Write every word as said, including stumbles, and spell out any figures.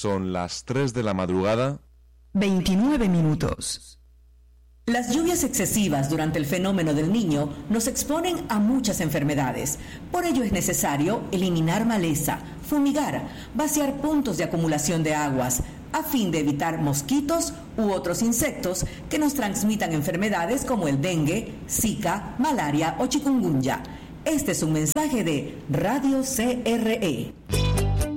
Son las tres de la madrugada. veintinueve minutos. Las lluvias excesivas durante el fenómeno del Niño nos exponen a muchas enfermedades. Por ello es necesario eliminar maleza, fumigar, vaciar puntos de acumulación de aguas, a fin de evitar mosquitos u otros insectos que nos transmitan enfermedades como el dengue, zika, malaria o chikungunya. Este es un mensaje de Radio C R E.